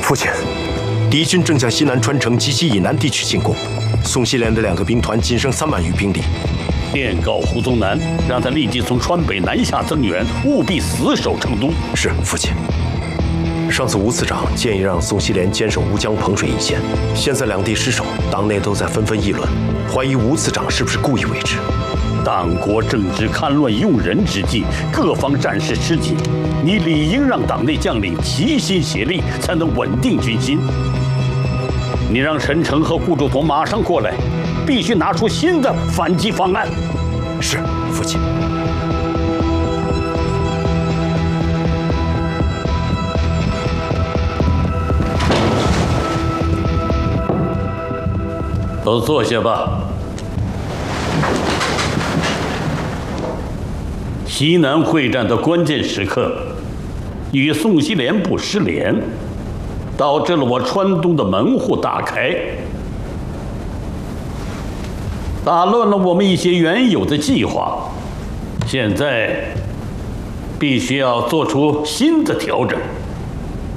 父亲，敌军正向西南川城及其以南地区进攻，宋希濂的2个兵团仅剩3万余兵力。 电告胡宗南，让他立即从川北南下增援，务必死守成都。 是，父亲。上次吴次长建议让宋希濂坚守吴江、彭水一线，现在两地失守，党内都在纷纷议论，怀疑吴次长是不是故意为之。 党国正值戡乱用人之际，各方战事吃紧，你理应让党内将领齐心协力，才能稳定军心。你让陈诚和顾祝同马上过来，必须拿出新的反击方案。 是，父亲。 都坐下吧。西南会战的关键时刻，与宋希濂部失联，导致了我川东的门户大开，打乱了我们一些原有的计划。现在必须要做出新的调整。